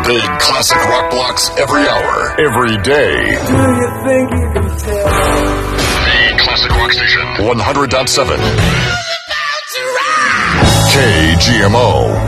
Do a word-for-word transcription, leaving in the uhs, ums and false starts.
big classic rock blocks every hour, every day. Do you think you can tell? The Classic Rock Station, one hundred point seven. K G M O.